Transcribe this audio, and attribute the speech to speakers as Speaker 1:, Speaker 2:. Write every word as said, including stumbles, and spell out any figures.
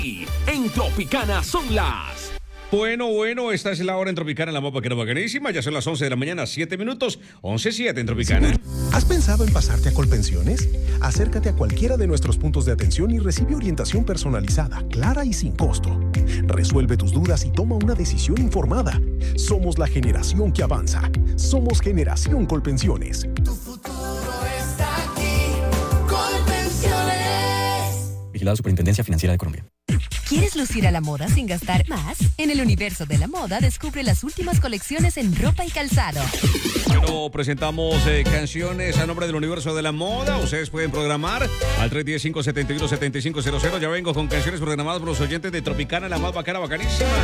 Speaker 1: Y en Tropicana son las...
Speaker 2: Bueno, bueno, esta es la hora en Tropicana, la mapa que era bacanísima. Ya son las once de la mañana, siete minutos, once siete en Tropicana.
Speaker 3: ¿Has pensado en pasarte a Colpensiones? Acércate a cualquiera de nuestros puntos de atención y recibe orientación personalizada, clara y sin costo. Resuelve tus dudas y toma una decisión informada. Somos la generación que avanza. Somos Generación Colpensiones.
Speaker 4: Tu futuro está aquí. Colpensiones.
Speaker 5: Vigilado Superintendencia Financiera de Colombia.
Speaker 6: ¿Quieres lucir a la moda sin gastar más? En el universo de la moda descubre las últimas colecciones en ropa y calzado.
Speaker 2: Bueno, presentamos eh, canciones a nombre del universo de la moda. Ustedes pueden programar al tres uno cero, cinco siete uno, siete cinco cero cero. Ya vengo con canciones programadas por los oyentes de Tropicana, la más bacana, bacanísima.